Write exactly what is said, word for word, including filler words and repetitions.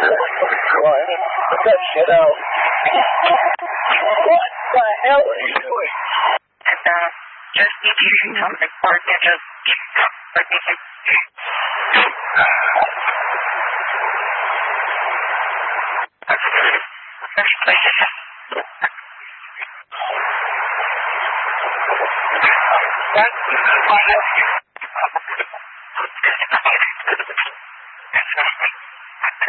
Ryan, put that shit out. What the hell are you doing? And, uh, just need you to come to court and just... That's fine.